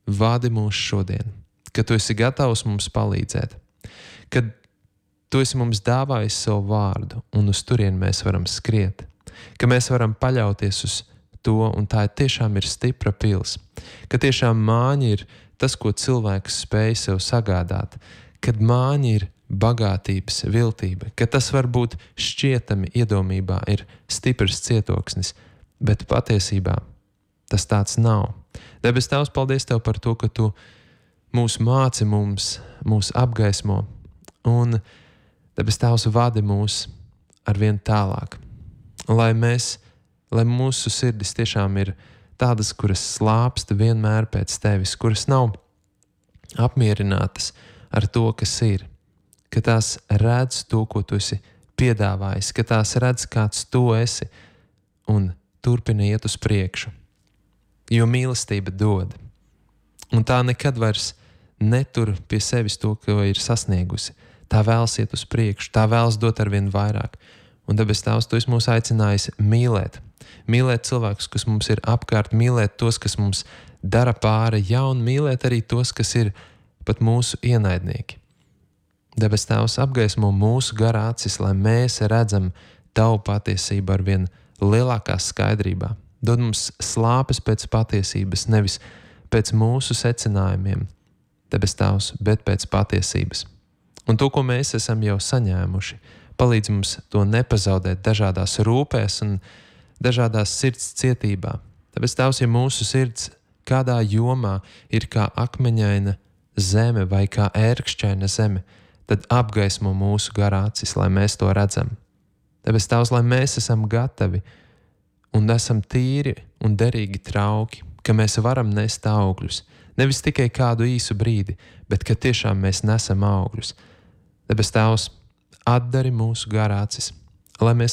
vadi mūs šodien, ka tu esi gatavs mums palīdzēt, kad tu esi mums dāvājis savu vārdu un uz turieni mēs varam skriet, ka mēs varam paļauties uz to, un tā tiešām ir stipra pils, ka tiešām māņi ir tas, ko cilvēks spēj sev sagādāt, kad māņi ir bagātības viltība, ka tas varbūt šķietami iedomībā ir stiprs cietoksnis, bet patiesībā tas tāds nav. Debes Tēvs, paldies Tev par to, ka Tu mūs māci mūs apgaismo, un Debes Tēvs vadi mūs arvien tālāk, lai mūsu sirdis tiešām ir tādas, kuras slāpst vienmēr pēc Tevis, kuras nav apmierinātas ar to, kas ir, ka tās redz to, ko Tu esi piedāvājis, ka tās redz, kāds Tu esi, un turpina iet uz priekšu, jo mīlestība dod, un tā nekad vairs netur pie sevis to, ko ir sasniegusi. Tā vēlas iet uz priekšu, tā vēlas dot arvien vairāk, un Debes Tēvs, Tu esi mūs aicinājis mīlēt cilvēkus, kas mums ir apkārt, mīlēt tos, kas mums dara pāri, un mīlēt arī tos, kas ir pat mūsu ienaidnieki. Debes Tēvs, apgaismo mūsu garā acis, lai mēs redzam Tavu patiesību arvien lielākā skaidrībā. Dod mums slāpes pēc patiesības, nevis pēc mūsu secinājumiem, Debes Tēvs, bet pēc patiesības. Un to, ko mēs esam jau saņēmuši, palīdz mums to nepazaudēt dažādās rūpēs un dažādās sirds cietībā. Debes Tēvs, ja mūsu sirds kādā jomā ir kā akmeņaina zeme vai kā ērkšķaina zeme, tad apgaismo mūsu garā acis, lai mēs to redzam. Debes Tēvs, lai mēs esam gatavi un esam tīri un derīgi trauki, ka mēs varam nest augļus. Nevis tikai kādu īsu brīdi, bet ka tiešām mēs nesam augļus. Debes Tēvs, atdari mūsu garā acis, lai mēs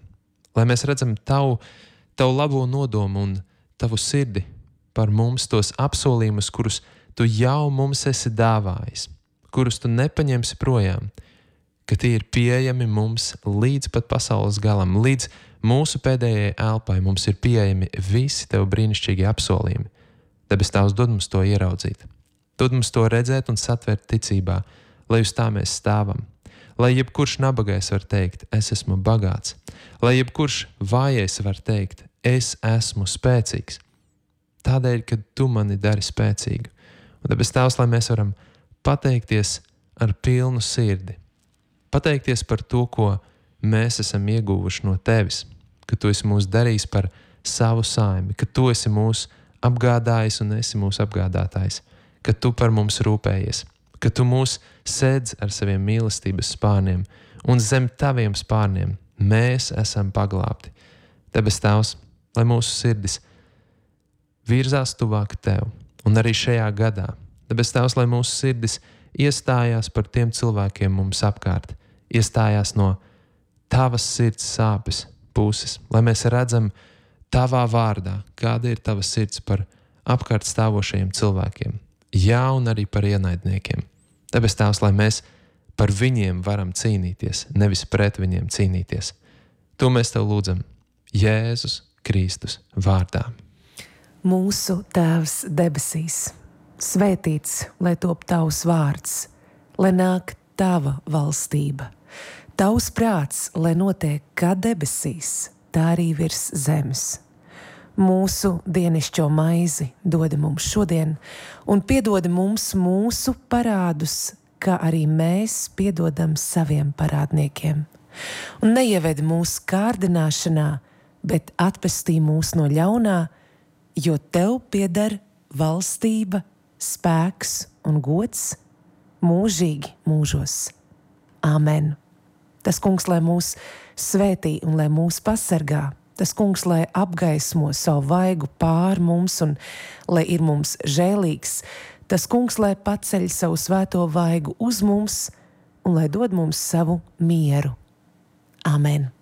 redzam Tavu labo nodomu un Tavu sirdi par mums, tos apsolījumus, kurus Tu jau mums esi dāvājis, kurus Tu nepaņemsi projām, ka tie ir pieejami mums līdz pat pasaules galam, līdz mūsu pēdējai elpai mums ir pieejami visi Tev brīnišķīgi apsolījumi. Debes Tēvs, dod mums to ieraudzīt, dod mums to redzēt un satvert ticībā, lai uz tā mēs stāvam, lai jebkurš nabagais var teikt, es esmu bagāts, lai jebkurš vājais var teikt, es esmu spēcīgs, tādēļ, ka Tu mani dari spēcīgu. Un Debes Tēvs, lai mēs varam pateikties ar pilnu sirdi, pateikties par to, ko mēs esam ieguvuši no Tevis, ka Tu esi mūs darījis par savu saimi, ka Tu esi mūs apgādājis un esi mūsu apgādātājs, ka Tu par mums rūpējies, ka Tu mūs sēdz ar saviem mīlestības spārniem, un zem Taviem spārniem mēs esam paglābti. Debes Tēvs, lai mūsu sirdis virzās tuvāk Tev, un arī šajā gadā. Debes Tēvs, lai mūsu sirdis iestājās par tiem cilvēkiem mums apkārt, iestājās no Tavas sirds sāpes puses, lai mēs redzam Tavā vārdā, kāda ir Tava sirds par apkārt stāvošajiem cilvēkiem, un arī par ienaidniekiem. Debes Tēvs, lai mēs par viņiem varam cīnīties, nevis pret viņiem cīnīties. To mēs Tev lūdzam Jēzus Kristus vārdā. Mūsu Tēvs debesīs, svētīts, lai top Tavs vārds, lai nāk Tava valstība. Tavs prāts, lai notiek kā debesīs, tā arī virs zemes. Mūsu dienišķo maizi dod mums šodien, un piedod mums mūsu parādus, kā arī mēs piedodam saviem parādniekiem. Un neieved mūsu kārdināšanā, bet atpestī mūs no ļaunā, jo Tev pieder valstība, spēks un gods mūžīgi mūžos. Āmen. Tas Kungs, lai mūs svētī un lai mūs pasargā. Tas Kungs, lai apgaismo savu vaigu pār mums un lai ir mums žēlīgs. Tas Kungs, lai paceļ savu svēto vaigu uz mums un lai dod mums savu mieru. Āmen.